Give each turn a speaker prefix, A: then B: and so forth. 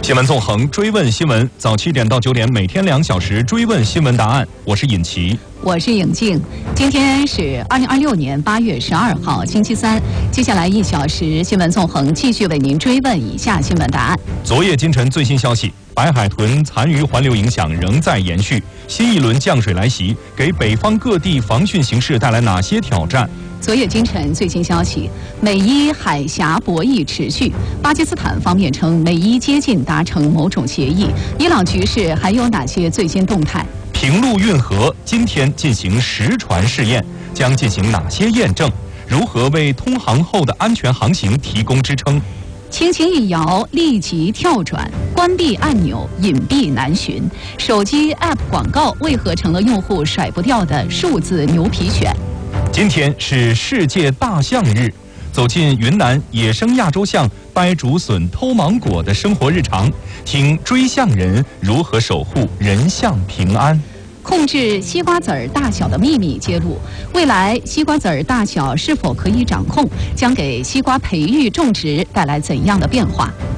A: 新闻纵横，追问新闻，早7点到9点，每天2小时追问新闻答案。我是尹奇，
B: 我是颖静。今天是2026年8月12号，星期三。接下来1小时，新闻纵横继续为您追问以下新闻答案。
A: 昨夜今晨最新消息，白海豚残余环流影响仍在延续，新一轮降水来袭，给北方各地防汛形势带来哪些挑战？
B: 昨夜今晨最新消息，美伊海峡博弈持续。巴基斯坦方面称美伊接近达成某种协议。伊朗局势还有哪些最新动态？
A: 平陆运河今天进行实船试验，将进行哪些验证？如何为通航后的安全航行提供支撑？
B: 轻轻一摇，立即跳转，关闭按钮隐蔽难寻。手机 App 广告为何成了用户甩不掉的数字牛皮癣？
A: 今天是世界大象日，走进云南野生亚洲象掰竹笋、偷芒果的生活日常，听追象人如何守护人象平安。
B: 控制西瓜籽儿大小的秘密揭露，未来西瓜籽儿大小是否可以掌控，将给西瓜培育种植带来怎样的变化？